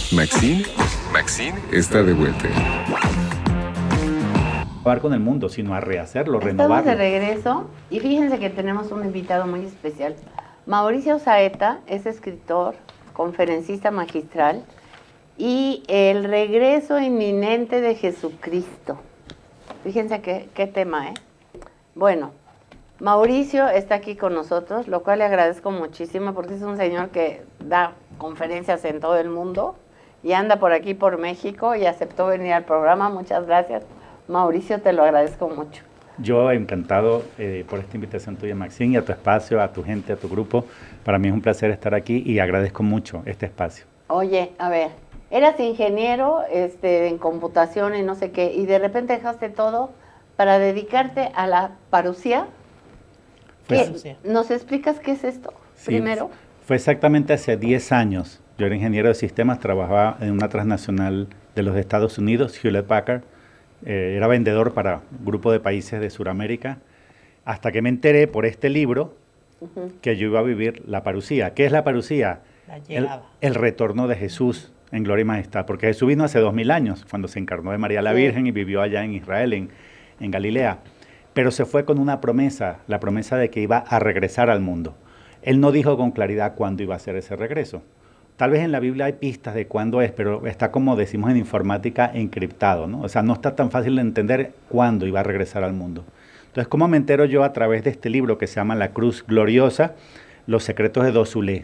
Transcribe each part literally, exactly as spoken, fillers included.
Maxine, Maxine está de vuelta. Con el mundo, sino a rehacerlo, Estamos renovarlo. de regreso y fíjense que tenemos un invitado muy especial. Mauricio Saeta es escritor, conferencista magistral y el regreso inminente de Jesucristo. Fíjense qué, qué tema, ¿eh? Bueno, Mauricio está aquí con nosotros, lo cual le agradezco muchísimo porque es un señor que da conferencias en todo el mundo y anda por aquí, por México, y aceptó venir al programa. Muchas gracias, Mauricio, te lo agradezco mucho. Yo encantado eh, por esta invitación tuya, Maxine, y a tu espacio, a tu gente, a tu grupo. Para mí es un placer estar aquí y agradezco mucho este espacio. Oye, a ver, eras ingeniero este, en computación y no sé qué, y de repente dejaste todo para dedicarte a la parucía. Pues, ¿Qué? ¿Nos explicas qué es esto sí, primero? Fue exactamente hace diez años. Yo era ingeniero de sistemas, trabajaba en una transnacional de los Estados Unidos, Hewlett Packard. Eh, era vendedor para un grupo de países de Sudamérica, hasta que me enteré por este libro uh-huh. que yo iba a vivir la parucía. ¿Qué es la parucía? La el, el retorno de Jesús en gloria y majestad, porque Jesús vino hace dos mil años, cuando se encarnó de María la sí. Virgen y vivió allá en Israel, en, en Galilea, pero se fue con una promesa, la promesa de que iba a regresar al mundo. Él no dijo con claridad cuándo iba a ser ese regreso. Tal vez en la Biblia hay pistas de cuándo es, pero está, como decimos en informática, encriptado, ¿no? O sea, no está tan fácil de entender cuándo iba a regresar al mundo. Entonces, ¿cómo me entero yo a través de este libro que se llama La Cruz Gloriosa, Los Secretos de Dossulé,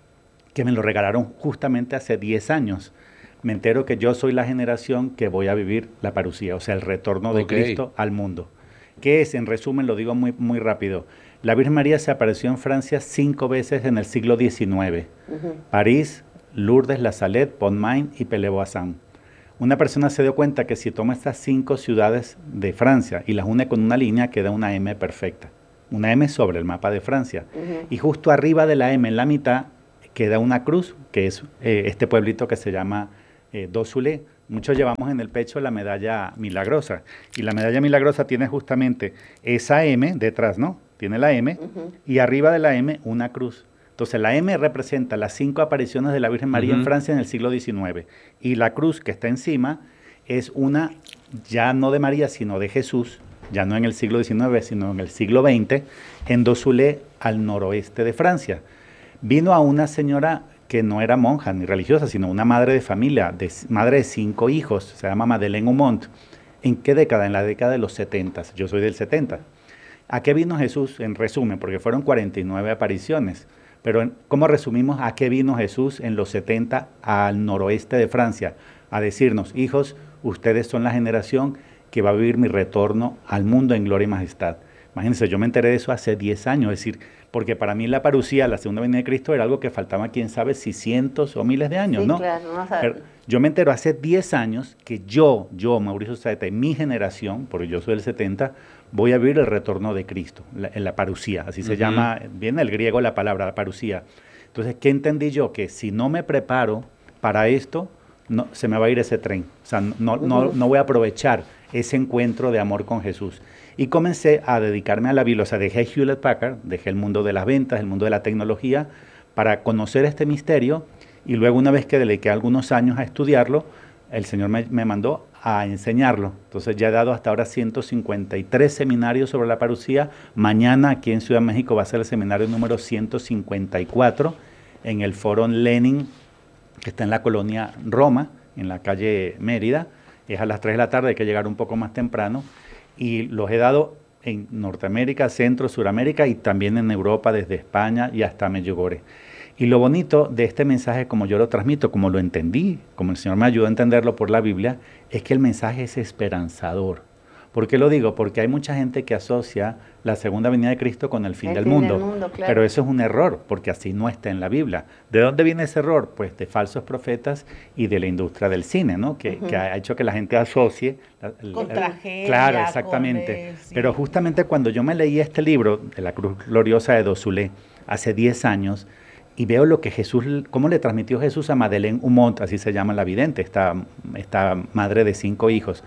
que me lo regalaron justamente hace diez años? Me entero que yo soy la generación que voy a vivir la parucía, o sea, el retorno de okay. Cristo al mundo. ¿Qué es? En resumen, lo digo muy, muy rápido. La Virgen María se apareció en Francia cinco veces en el siglo diecinueve. Uh-huh. París, Lourdes, La Salette, Pontmain y Pellevoisin. Una persona se dio cuenta que si toma estas cinco ciudades de Francia y las une con una línea, queda una M perfecta. Una M sobre el mapa de Francia. Uh-huh. Y justo arriba de la M, en la mitad, queda una cruz, que es eh, este pueblito que se llama eh, Dossulé. Muchos llevamos en el pecho la medalla milagrosa. Y la medalla milagrosa tiene justamente esa M detrás, ¿no? Tiene la M, uh-huh. y arriba de la M una cruz. Entonces la M representa las cinco apariciones de la Virgen María uh-huh. en Francia en el siglo diecinueve. Y la cruz que está encima es una, ya no de María, sino de Jesús, ya no en el siglo diecinueve, sino en el siglo veinte, en Dossulé, al noroeste de Francia. Vino a una señora que no era monja ni religiosa, sino una madre de familia, de, madre de cinco hijos, se llama Madeleine Aumont. ¿En qué década? En la década de los setenta. Yo soy del setenta. ¿A qué vino Jesús? En resumen, porque fueron cuarenta y nueve apariciones. Pero ¿cómo resumimos a qué vino Jesús en los setenta al noroeste de Francia? A decirnos, hijos, ustedes son la generación que va a vivir mi retorno al mundo en gloria y majestad. Imagínense, yo me enteré de eso hace diez años, es decir, porque para mí la parucía, la segunda venida de Cristo, era algo que faltaba, quién sabe, si cientos o miles de años, sí, ¿no? Claro, no Pero yo me entero hace diez años que yo, yo, Mauricio Saeta, y mi generación, porque yo soy del setenta, voy a vivir el retorno de Cristo, la, en la parucía, así uh-huh. se llama, viene del griego la palabra, la parucía. Entonces, ¿qué entendí yo? Que si no me preparo para esto, no, se me va a ir ese tren, o sea, no, uh-huh. no, no voy a aprovechar ese encuentro de amor con Jesús. Y comencé a dedicarme a la Biblia, o sea, dejé Hewlett Packard, dejé el mundo de las ventas, el mundo de la tecnología, para conocer este misterio, y luego una vez que dediqué algunos años a estudiarlo, el Señor me, me mandó a enseñarlo. Entonces ya he dado hasta ahora ciento cincuenta y tres seminarios sobre la parucía. Mañana aquí en Ciudad de México va a ser el seminario número ciento cincuenta y cuatro en el Foro Lenin, que está en la colonia Roma, en la calle Mérida. Es a las tres de la tarde, hay que llegar un poco más temprano. Y los he dado en Norteamérica, Centro, Suramérica y también en Europa, desde España y hasta Medjugorje. Y lo bonito de este mensaje, como yo lo transmito, como lo entendí, como el Señor me ayudó a entenderlo por la Biblia, es que el mensaje es esperanzador. ¿Por qué lo digo? Porque hay mucha gente que asocia la segunda venida de Cristo con el fin, el del, fin mundo, del mundo, claro. Pero eso es un error, porque así no está en la Biblia. ¿De dónde viene ese error? Pues de falsos profetas y de la industria del cine, ¿no? Que, uh-huh. que ha hecho que la gente asocie... El, con tragedia, claro, exactamente. Con el, sí. Pero justamente cuando yo me leí este libro de la Cruz Gloriosa de Dossulé, hace diez años, y veo lo que Jesús, cómo le transmitió Jesús a Madeleine Aumont, así se llama la vidente, esta, esta madre de cinco hijos.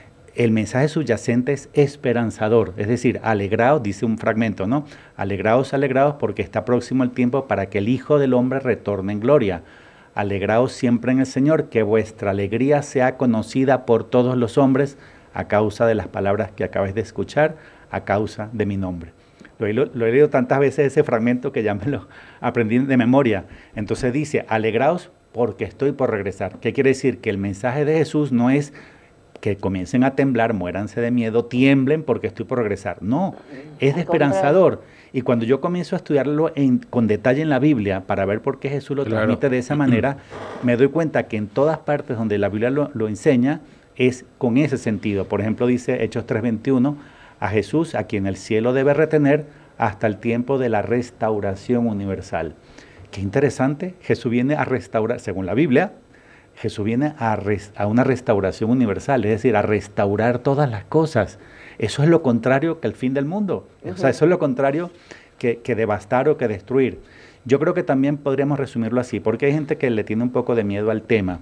El mensaje subyacente es esperanzador, es decir, alegraos, dice un fragmento, ¿no? Alegraos, alegraos, porque está próximo el tiempo para que el Hijo del Hombre retorne en gloria. alegraos siempre en el Señor, que vuestra alegría sea conocida por todos los hombres a causa de las palabras que acabáis de escuchar, a causa de mi nombre. Lo he, lo he leído tantas veces ese fragmento que ya me lo aprendí de memoria. Entonces dice, alegraos porque estoy por regresar. ¿Qué quiere decir? Que el mensaje de Jesús no es que comiencen a temblar, muéranse de miedo, tiemblen porque estoy por regresar. No, es de esperanzador. Y cuando yo comienzo a estudiarlo en, con detalle en la Biblia para ver por qué Jesús lo Claro. transmite de esa manera, me doy cuenta que en todas partes donde la Biblia lo, lo enseña es con ese sentido. Por ejemplo, dice Hechos tres veintiuno, a Jesús, a quien el cielo debe retener hasta el tiempo de la restauración universal. Qué interesante, Jesús viene a restaurar, según la Biblia, Jesús viene a, res, a una restauración universal, es decir, a restaurar todas las cosas. Eso es lo contrario que el fin del mundo. Uh-huh. O sea, eso es lo contrario que, que devastar o que destruir. Yo creo que también podríamos resumirlo así, porque hay gente que le tiene un poco de miedo al tema,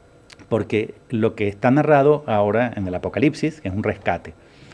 porque lo que está narrado ahora en el Apocalipsis es un rescate.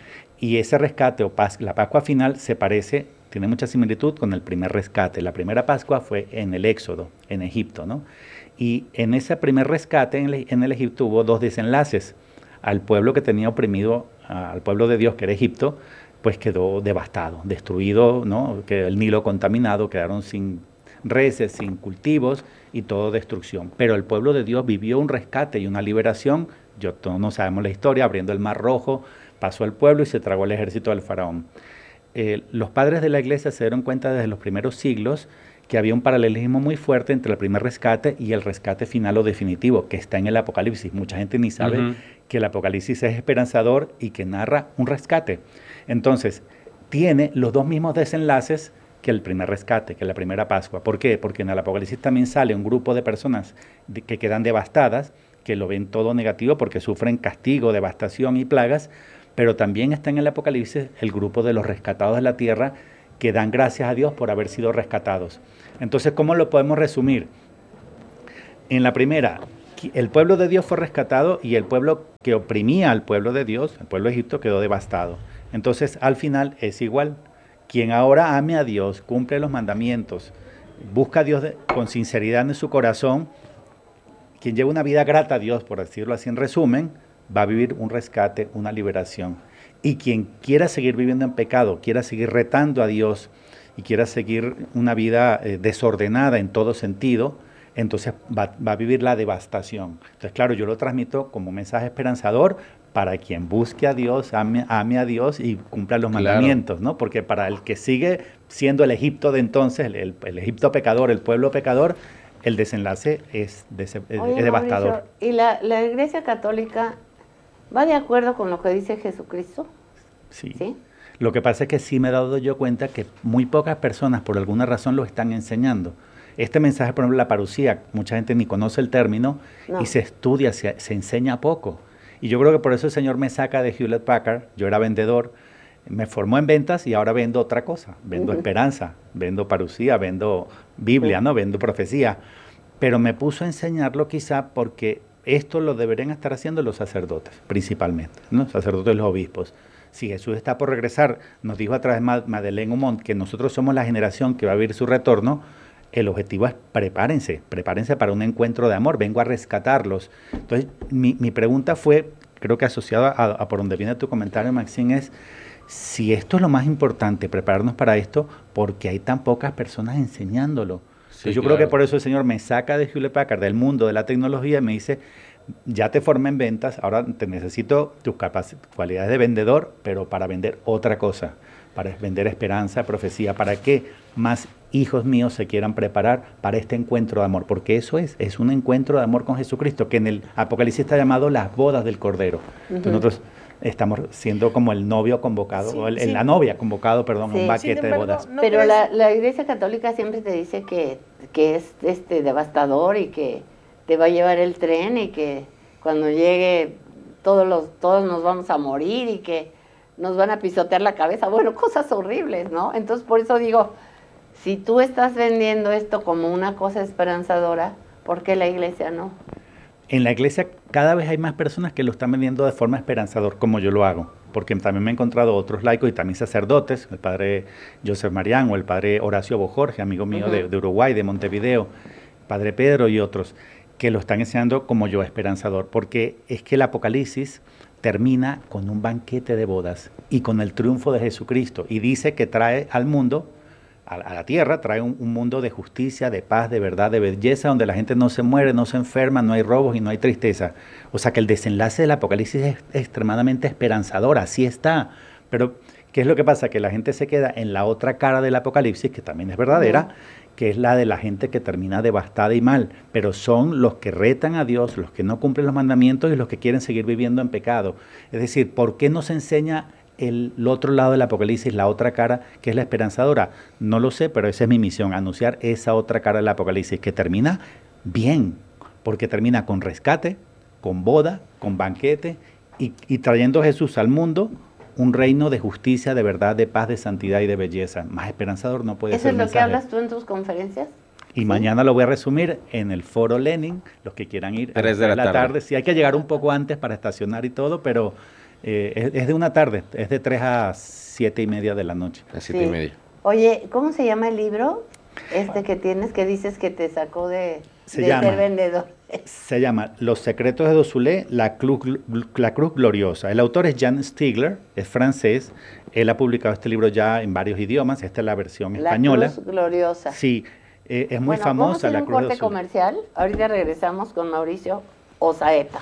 Y ese rescate o pas, la Pascua final se parece, tiene mucha similitud con el primer rescate. La primera Pascua fue en el Éxodo, en Egipto, ¿no? Y en ese primer rescate en el, en el Egipto hubo dos desenlaces. Al pueblo que tenía oprimido, al pueblo de Dios que era Egipto, pues quedó devastado, destruido, ¿no? Que el Nilo contaminado, quedaron sin reses, sin cultivos y todo destrucción. Pero el pueblo de Dios vivió un rescate y una liberación. Yo todos no sabemos la historia, abriendo el Mar Rojo, pasó el pueblo y se tragó el ejército del faraón. Eh, los padres de la iglesia se dieron cuenta desde los primeros siglos que había un paralelismo muy fuerte entre el primer rescate y el rescate final o definitivo, que está en el Apocalipsis. Mucha gente ni sabe uh-huh. que el Apocalipsis es esperanzador y que narra un rescate. Entonces, tiene los dos mismos desenlaces que el primer rescate, que la primera Pascua. ¿Por qué? Porque en el Apocalipsis también sale un grupo de personas de, que quedan devastadas, que lo ven todo negativo porque sufren castigo, devastación y plagas, pero también está en el Apocalipsis el grupo de los rescatados de la tierra que dan gracias a Dios por haber sido rescatados. Entonces, ¿cómo lo podemos resumir? En la primera, el pueblo de Dios fue rescatado y el pueblo que oprimía al pueblo de Dios, el pueblo de Egipto, quedó devastado. Entonces, al final es igual. Quien ahora ame a Dios, cumple los mandamientos, busca a Dios de, con sinceridad en su corazón, quien lleva una vida grata a Dios, por decirlo así en resumen, va a vivir un rescate, una liberación. Y quien quiera seguir viviendo en pecado, quiera seguir retando a Dios y quiera seguir una vida eh, desordenada en todo sentido, entonces va, va a vivir la devastación. Entonces, claro, yo lo transmito como un mensaje esperanzador para quien busque a Dios, ame, ame a Dios y cumpla los claro. mandamientos, ¿no? Porque para el que sigue siendo el Egipto de entonces, el, el, el Egipto pecador, el pueblo pecador, el desenlace es, de, es, Oye, es devastador. Mauricio, ¿y la, la Iglesia Católica va de acuerdo con lo que dice Jesucristo? Sí. ¿Sí? Lo que pasa es que sí me he dado yo cuenta que muy pocas personas por alguna razón lo están enseñando. Este mensaje, por ejemplo, la parucía, mucha gente ni conoce el término no. y se estudia, se, se enseña poco. Y yo creo que por eso el Señor me saca de Hewlett Packard. Yo era vendedor, me formó en ventas y ahora vendo otra cosa. Vendo uh-huh. esperanza, vendo parucía, vendo Biblia, uh-huh. ¿no? Vendo profecía. Pero me puso a enseñarlo quizá porque esto lo deberían estar haciendo los sacerdotes, principalmente, ¿no? Sacerdotes y los obispos. Si Jesús está por regresar, nos dijo a través de Madeleine Humont que nosotros somos la generación que va a vivir su retorno. El objetivo es prepárense, prepárense para un encuentro de amor, vengo a rescatarlos. Entonces, mi, mi pregunta fue, creo que asociada a, a por donde viene tu comentario, Maxine, es si esto es lo más importante, prepararnos para esto, porque hay tan pocas personas enseñándolo. Sí, yo claro. creo que por eso el Señor me saca de Hewlett Packard, del mundo de la tecnología, y me dice, ya te formé en ventas, ahora te necesito tus cualidades de vendedor, pero para vender otra cosa, para vender esperanza, profecía, para que más hijos míos se quieran preparar para este encuentro de amor, porque eso es, es un encuentro de amor con Jesucristo, que en el Apocalipsis está llamado las bodas del Cordero. Uh-huh. Entonces nosotros estamos siendo como el novio convocado, sí, o el, sí. la novia convocado, perdón, sí. un banquete sí, de bodas. No Pero la, la Iglesia Católica siempre te dice que, que es este devastador y que te va a llevar el tren y que cuando llegue todos, los, todos nos vamos a morir y que nos van a pisotear la cabeza. Bueno, cosas horribles, ¿no? Entonces, por eso digo, si tú estás vendiendo esto como una cosa esperanzadora, ¿por qué la iglesia no? En la iglesia cada vez hay más personas que lo están vendiendo de forma esperanzadora, como yo lo hago. Porque también me he encontrado otros laicos y también sacerdotes, el padre Joseph Marián o el padre Horacio Bojorge, amigo mío uh-huh. de, de Uruguay, de Montevideo, Padre Pedro y otros, que lo están enseñando como yo esperanzador, porque es que el Apocalipsis termina con un banquete de bodas y con el triunfo de Jesucristo, y dice que trae al mundo, a, a la tierra, trae un, un mundo de justicia, de paz, de verdad, de belleza, donde la gente no se muere, no se enferma, no hay robos y no hay tristeza. O sea que el desenlace del Apocalipsis es extremadamente esperanzador, así está. Pero, ¿qué es lo que pasa? Que la gente se queda en la otra cara del Apocalipsis, que también es verdadera, uh-huh. que es la de la gente que termina devastada y mal, pero son los que retan a Dios, los que no cumplen los mandamientos y los que quieren seguir viviendo en pecado. Es decir, ¿por qué no se enseña el, el otro lado del Apocalipsis, la otra cara, que es la esperanzadora? No lo sé, pero esa es mi misión, anunciar esa otra cara del Apocalipsis, que termina bien, porque termina con rescate, con boda, con banquete, y, y trayendo a Jesús al mundo un reino de justicia, de verdad, de paz, de santidad y de belleza. Más esperanzador no puede ¿Eso ser. ¿Eso es lo mensaje. que hablas tú en tus conferencias? Y ¿Sí? Mañana lo voy a resumir en el Foro Lenin, los que quieran ir a las de la, la tarde. tarde. Sí, hay que llegar un poco antes para estacionar y todo, pero eh, es, es de una tarde, es de tres a siete y media de la noche. A siete sí. y media. Oye, ¿cómo se llama el libro? Este que tienes, que dices que te sacó de, se de llama, ser vendedor. Se llama Los secretos de Dossulé, la cruz, la cruz gloriosa. El autor es Jan Stigler, es francés. Él ha publicado este libro ya en varios idiomas. Esta es la versión la española. La cruz gloriosa. Sí, eh, es muy bueno, famosa vamos a la un cruz de corte Dossulé. comercial. Ahorita regresamos con Mauricio Osaeta.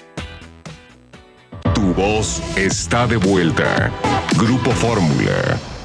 Tu voz está de vuelta. Grupo Fórmula.